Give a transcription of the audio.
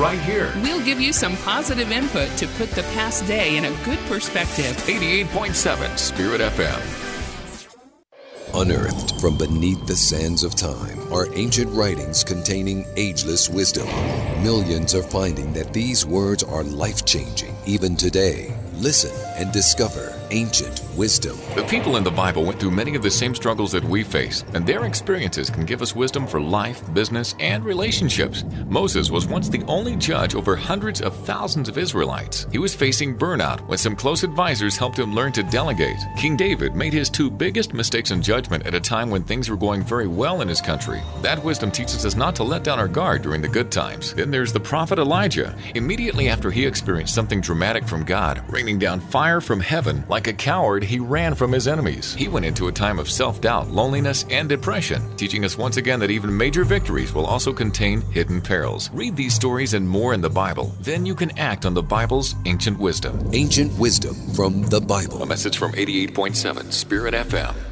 right here. We'll give you some positive input to put the past day in a good perspective. 88.7 Spirit FM. Unearthed from beneath the sands of time are ancient writings containing ageless wisdom. Millions are finding that these words are life-changing even today. Listen and discover ancient wisdom. The people in the Bible went through many of the same struggles that we face, and their experiences can give us wisdom for life, business, and relationships. Moses was once the only judge over hundreds of thousands of Israelites. He was facing burnout when some close advisors helped him learn to delegate. King David made his two biggest mistakes in judgment at a time when things were going very well in his country. That wisdom teaches us not to let down our guard during the good times. Then there's the prophet Elijah. Immediately after he experienced something dramatic from God, raining down fire from heaven, like a coward, he ran from his enemies. He went into a time of self-doubt, loneliness, and depression, teaching us once again that even major victories will also contain hidden perils. Read these stories and more in the Bible. Then you can act on the Bible's ancient wisdom. Ancient wisdom from the Bible. A message from 88.7 Spirit FM.